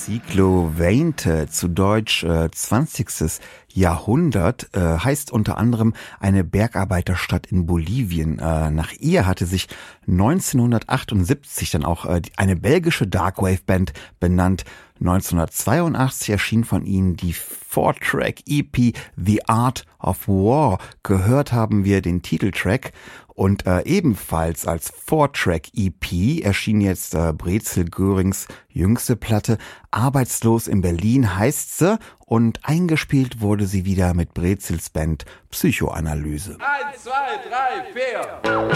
Siglo XX, zu Deutsch 20. Jahrhundert, heißt unter anderem eine Bergarbeiterstadt in Bolivien. Nach ihr hatte sich 1978 dann auch eine belgische Darkwave-Band benannt. 1982 erschien von ihnen die 4-Track-EP The Art of War. Gehört haben wir den Titeltrack. Und ebenfalls als 4-Track-EP erschien jetzt Brezel Görings jüngste Platte. Arbeitslos in Berlin heißt sie, und eingespielt wurde sie wieder mit Brezels Band Psychoanalyse. 1, 2, 3, 4.